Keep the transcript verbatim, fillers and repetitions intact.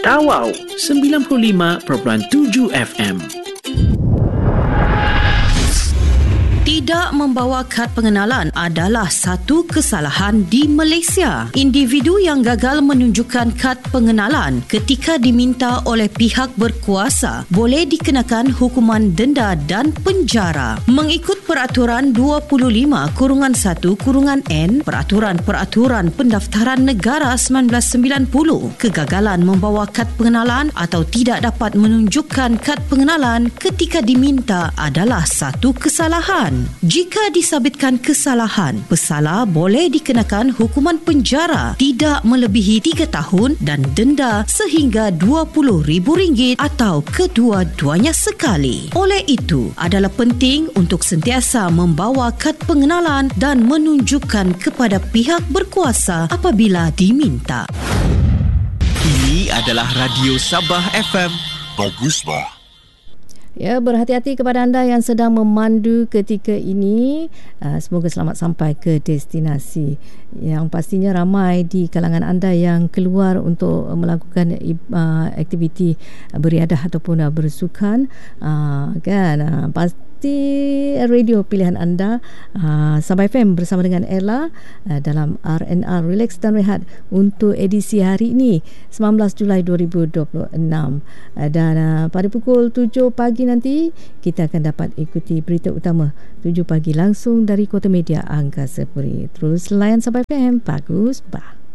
Tawau sembilan puluh lima perpuluhan tujuh F M. Tidak membawa kad pengenalan adalah satu kesalahan di Malaysia. Individu yang gagal menunjukkan kad pengenalan ketika diminta oleh pihak berkuasa boleh dikenakan hukuman denda dan penjara. Mengikut Peraturan dua puluh lima satu N Peraturan-Peraturan Pendaftaran Negara sembilan belas sembilan puluh, kegagalan membawa kad pengenalan atau tidak dapat menunjukkan kad pengenalan ketika diminta adalah satu kesalahan. Jika disabitkan kesalahan, pesalah boleh dikenakan hukuman penjara tidak melebihi tiga tahun dan denda sehingga dua puluh ribu ringgit atau kedua-duanya sekali. Oleh itu, adalah penting untuk sentiasa membawa kad pengenalan dan menunjukkan kepada pihak berkuasa apabila diminta. Ini adalah Radio Sabah F M. Bagus, bah. Ya, berhati-hati kepada anda yang sedang memandu ketika ini. Uh, semoga selamat sampai ke destinasi. Yang pastinya ramai di kalangan anda yang keluar untuk melakukan uh, aktiviti beriadah ataupun uh, bersukan. Uh, kan, uh, pasti radio pilihan anda uh, Sabah F M bersama dengan Ella uh, dalam R and R Relax dan Rehat untuk edisi hari ini sembilan belas Julai dua ribu dua puluh enam. Uh, dan uh, pada pukul tujuh pagi nanti kita akan dapat ikuti berita utama tujuh pagi langsung dari Kota Media Angkasa Puri. Terus layan Sabah F M. Bagus, bah.